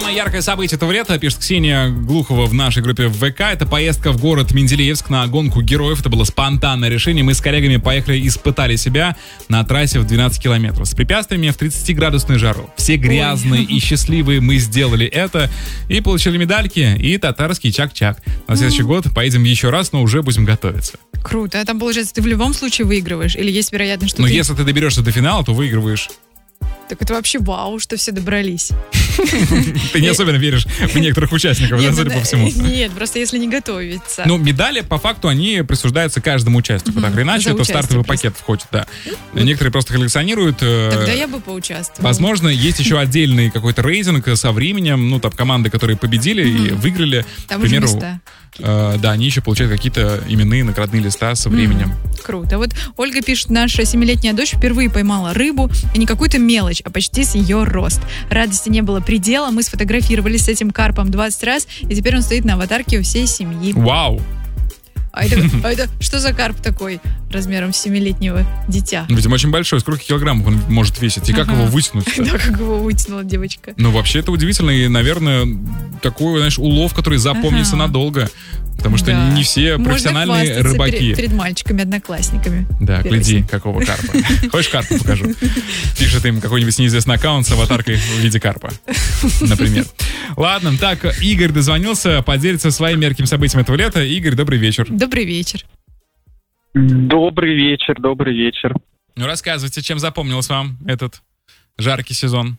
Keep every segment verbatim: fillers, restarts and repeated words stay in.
Самое яркое событие этого лета, пишет Ксения Глухова в нашей группе в ВК, это поездка в город Менделеевск на гонку героев. Это было спонтанное решение. Мы с коллегами поехали и испытали себя на трассе в двенадцать километров. С препятствиями в тридцатиградусную жару. Все грязные Ой. и счастливые, мы сделали это и получили медальки и татарский чак-чак. На следующий год поедем еще раз, но уже будем готовиться. Круто. А там, получается, ты в любом случае выигрываешь? Или есть вероятность, что Но ты... если ты доберешься до финала, то выигрываешь. Так это вообще вау, что все добрались. Ты не особенно веришь в некоторых участников, да, судя по всему. Нет, просто если не готовиться. Ну, медали, по факту, они присуждаются каждому участнику. Так или иначе, это в стартовый пакет входит, да. Некоторые просто коллекционируют. Тогда я бы поучаствовала. Возможно, есть еще отдельный какой-то рейтинг со временем. Ну, там, команды, которые победили и выиграли. Там уже места. Да, они еще получают какие-то именные наградные листа со временем. Круто. Вот Ольга пишет, наша семилетняя дочь впервые поймала рыбу, и не какую-то мелочь, а почти с ее рост. Радости не было предела, мы сфотографировались с этим карпом двадцать раз, и теперь он стоит на аватарке у всей семьи. Вау! А это, а это что за карп такой размером семилетнего дитя? Ну, видимо, очень большой. Сколько килограммов он может весить? И ага. как его вытянуть? Да, как его вытянула девочка. Ну, вообще, это удивительно. И, наверное, такой, знаешь, улов, который запомнится ага. надолго. Потому что да. не все профессиональные рыбаки. Перед, перед мальчиками-одноклассниками. Да, гляди, какого карпа. Хочешь карпа покажу? Пишет им какой-нибудь неизвестный аккаунт с аватаркой в виде карпа. Например. Ладно, так, Игорь дозвонился, поделится своим ярким событием этого лета. Игорь, добрый вечер. Добрый вечер. Добрый вечер, добрый вечер. Ну, рассказывайте, чем запомнился вам этот жаркий сезон?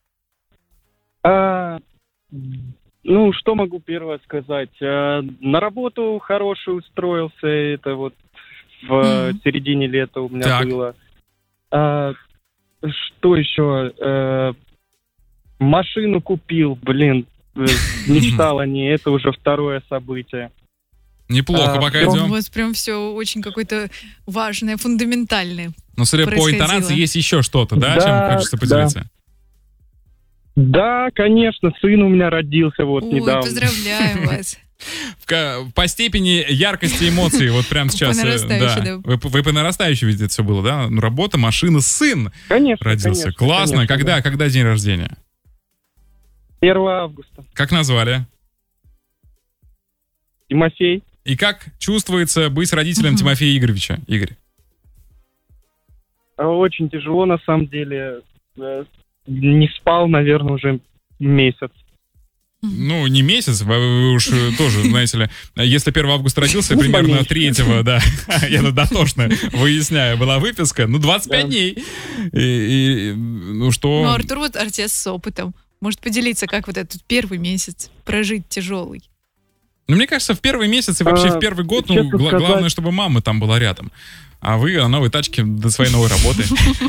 А, ну, что могу первое сказать? А, на работу хороший устроился, это вот в mm. середине лета у меня так. было. А, что еще? А, машину купил, блин, мечтал о ней, это уже второе событие. Неплохо, а, пока идем. У вас прям все очень какое-то важное, фундаментальное. Но, судя по интонации, есть еще что-то, да, да чем хочется поделиться? Да. да, конечно, сын у меня родился вот Ой, недавно. Поздравляем вас. По степени яркости эмоций, вот прямо сейчас. По нарастающей, да. Вы, вы по нарастающей, видите, это все было, да? Работа, машина, сын конечно, родился. Конечно, Классно. конечно, когда, да. когда день рождения? первого августа. Как назвали? Тимофей. И как чувствуется быть родителем uh-huh. Тимофея Игоревича, Игорь? Очень тяжело, на самом деле. Не спал, наверное, уже месяц. Ну, не месяц, вы уж тоже, знаете ли, если первого августа родился, примерно третьего, да, я дотошно выясняю, была выписка, ну, двадцать пять дней. И, и, ну, что... Ну, Артур вот артист с опытом. Может поделиться, как вот этот первый месяц прожить тяжелый? Ну, мне кажется, в первый месяц и вообще а, в первый год, ну, гла- сказать... главное, чтобы мама там была рядом. А вы на новой тачке до своей новой работы.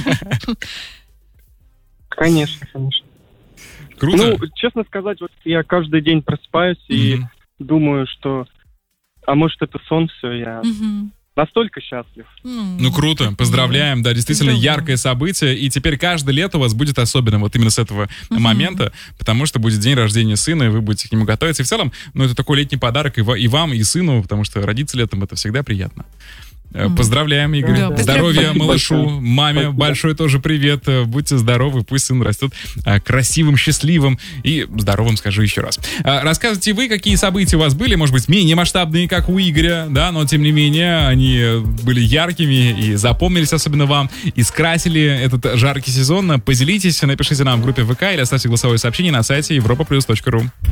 Конечно, конечно. Круто. Ну, честно сказать, вот я каждый день просыпаюсь и думаю, что, а может, это сон, все, я настолько счастлив. Ну, круто, поздравляем, да, действительно яркое событие, и теперь каждое лето у вас будет особенным вот именно с этого uh-huh. момента, потому что будет день рождения сына, и вы будете к нему готовиться, и в целом, ну, это такой летний подарок и, и вам, и сыну, потому что родиться летом — это всегда приятно. Mm. Поздравляем, Игорь. Да, здоровья спасибо малышу, большое. маме Спасибо. Большой тоже привет. Будьте здоровы, пусть сын растет а, красивым, счастливым и здоровым, скажу еще раз. А, рассказывайте вы, какие события у вас были, может быть, менее масштабные, как у Игоря, да, но тем не менее они были яркими и запомнились особенно вам, и скрасили этот жаркий сезон. Поделитесь, напишите нам в группе ВК или оставьте голосовое сообщение на сайте европа плюс точка ру.